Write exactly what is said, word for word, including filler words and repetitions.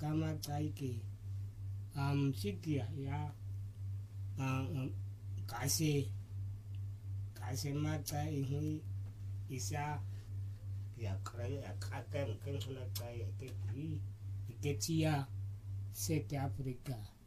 kama taiki am sikia ya um kasi kasi mata ihui isa ya kaya ya kata mungkin sudah kaya ke kui ke cia South Africa